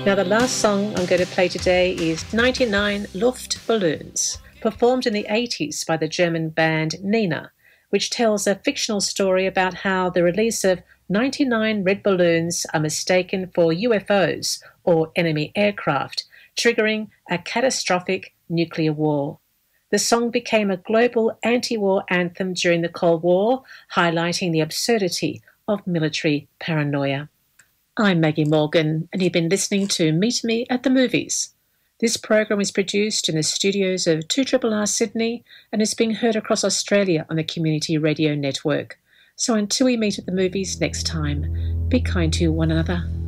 Now, the last song I'm going to play today is 99 Luftballons, performed in the 80s by the German band Nena, which tells a fictional story about how the release of 99 red balloons are mistaken for UFOs or enemy aircraft, triggering a catastrophic nuclear war. The song became a global anti-war anthem during the Cold War, highlighting the absurdity of military paranoia. I'm Maggie Morgan, and you've been listening to Meet Me at the Movies. This program is produced in the studios of 2RRR Sydney and is being heard across Australia on the Community Radio Network. So until we meet at the movies next time, be kind to one another.